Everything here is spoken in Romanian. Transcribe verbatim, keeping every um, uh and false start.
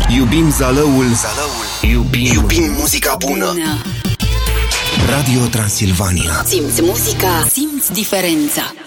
Iubim Zalăul, Zalăul. Iubim, Iubim muzica bună. bună. Radio Transilvania. Simți muzica, simți diferența.